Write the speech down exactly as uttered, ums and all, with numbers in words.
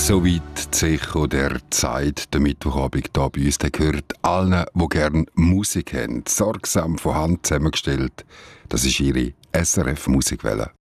Soweit sicher der Zeit, der Mittwochabend hier bei uns, der gehört allen, die gerne Musik haben, sorgsam von Hand zusammengestellt. Das ist Ihre S R F Musikwelle.